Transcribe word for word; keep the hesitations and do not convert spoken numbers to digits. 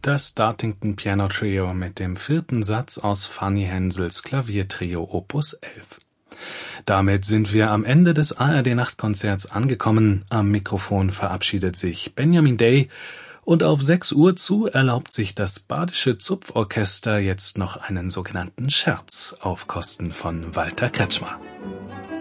das Dartington Piano Trio mit dem vierten Satz aus Fanny Hensels Klaviertrio Opus elf. Damit sind wir am Ende des A R D-Nachtkonzerts angekommen. Am Mikrofon verabschiedet sich Benjamin Day und auf sechs Uhr zu erlaubt sich das Badische Zupforchester jetzt noch einen sogenannten Scherz auf Kosten von Walter Kretschmer.